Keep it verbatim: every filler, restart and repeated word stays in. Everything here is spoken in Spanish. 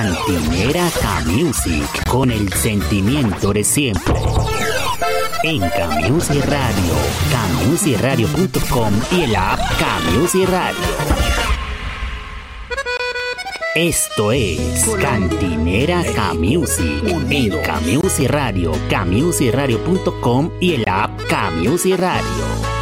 Cantinera K-Music, con el sentimiento de siempre. En K-Music Radio, K Music Radio punto com y el app K-Music Radio. Esto es Cantinera K-Music en K-Music Radio, K Music Radio punto com y el app K-Music Radio.